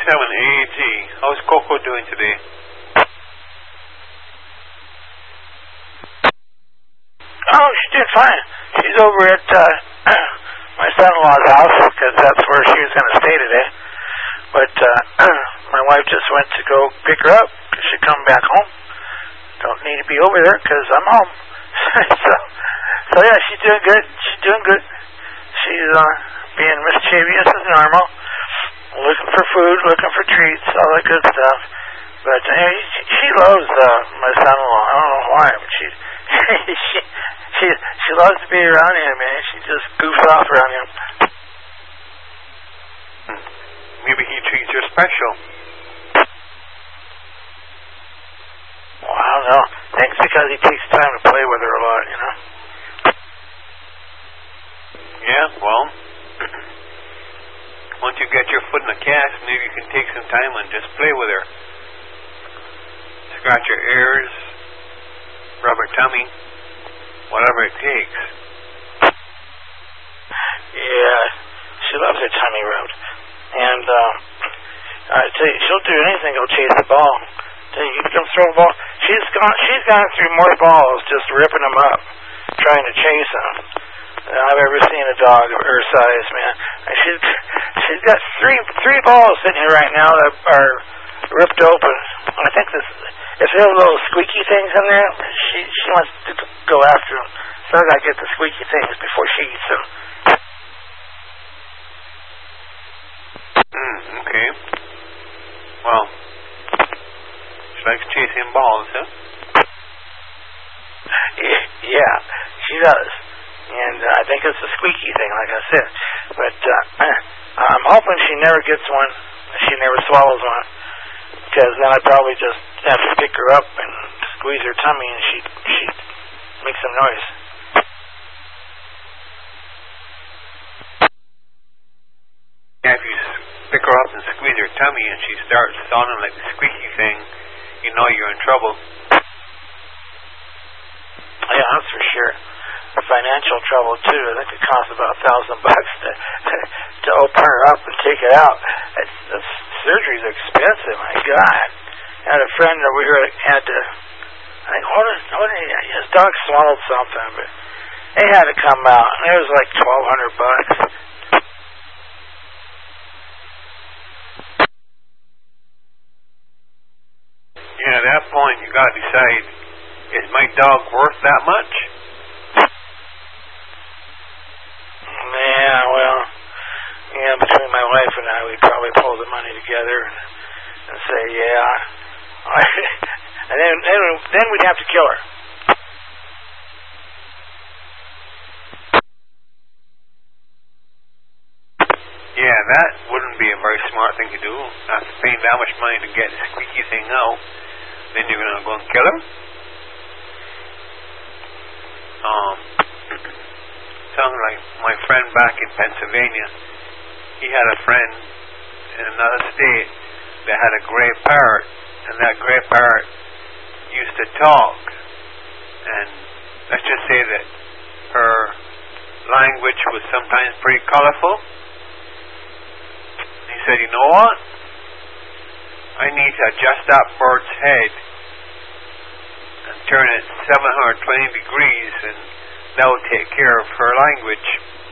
AG. How's Coco doing today? Oh, she's doing fine. She's over at my son-in-law's house because that's where she was going to stay today. But my wife just went to go pick her up. She come back home. Don't need to be over there because I'm home. so yeah, she's doing good. She's doing good. She's being mischievous as normal, looking for food, looking for treats, all that good stuff. But she loves my son-in-law. I don't know why, but she loves to be around him, man. She just goofs off around him. Maybe he treats her special. Well, I don't know. I think it's because he takes time to play with her a lot, you know. Yeah, well, once you get your foot in the cast, maybe you can take some time and just play with her. Scratch her ears, rub her tummy, whatever it takes. Yeah, she loves her tummy rubbed. And I tell you, she'll do anything to chase the ball. Tell you, you can throw a ball. She's gone through more balls just ripping them up, trying to chase them than I've ever seen a dog of her size, man. And she's got three balls sitting here right now that are ripped open. I think if there are little squeaky things in there, she wants to go after them. So I gotta get the squeaky things before she eats them. Okay. Well, she likes chasing balls, huh? Yeah, she does. And I think it's a squeaky thing, like I said. But I'm hoping she never gets one. She never swallows one. Because then I'd probably just have to pick her up and squeeze her tummy and she'd make some noise. Yeah, if you pick her up and squeeze her tummy and she starts sounding like the squeaky thing, you know you're in trouble. Yeah, that's for sure. Financial trouble too. I think it costs about $1,000 to open her up and take it out. The surgery's expensive. My God, I had a friend over here that had to. I think his dog swallowed something, but they had to come out, and it was like $1,200. Yeah, at that point you gotta decide: is my dog worth that much? Yeah, between my wife and I, we'd probably pull the money together and say, yeah. And then we'd have to kill her. Yeah, that wouldn't be a very smart thing to do. After paying that much money to get the squeaky thing out, then you're gonna go and kill her? Sounds like my friend back in Pennsylvania. He had a friend in another state that had a gray parrot, and that gray parrot used to talk. And let's just say that her language was sometimes pretty colorful. He said, you know what? I need to adjust that bird's head and turn it 720 degrees, and that will take care of her language.